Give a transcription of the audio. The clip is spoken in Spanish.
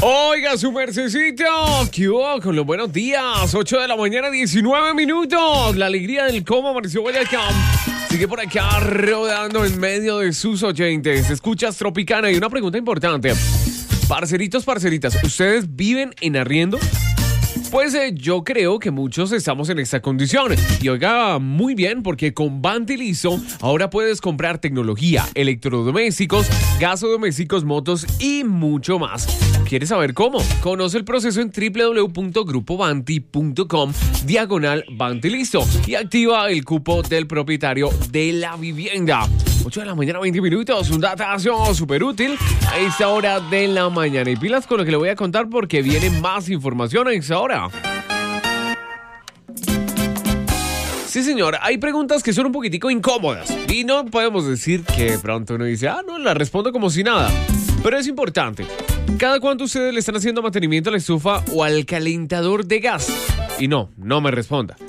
Oiga, su mercecito, ¿qué hubo con los buenos días? 8 de la mañana, 19 minutos. La alegría del cómo amaneció Guayacán sigue por acá rodando en medio de sus oyentes. Escuchas Tropicana y una pregunta importante. Parceritos, parceritas, ¿ustedes viven en arriendo? Pues yo creo que muchos estamos en esta condición. Y oiga, muy bien, porque con Bantilizo ahora puedes comprar tecnología, electrodomésticos, gasodomésticos, motos y mucho más. ¿Quieres saber cómo? Conoce el proceso en www.grupobanti.com/Bantilizo y activa el cupo del propietario de la vivienda. 8 de la mañana, 20 minutos, un datazo súper útil a esta hora de la mañana. Y pilas con lo que le voy a contar porque viene más información a esta hora. Sí, señor, hay preguntas que son un poquitico incómodas y no podemos decir que de pronto uno dice, no, la respondo como si nada. Pero es importante. ¿Cada cuánto ustedes le están haciendo mantenimiento a la estufa o al calentador de gas? Y no me responda.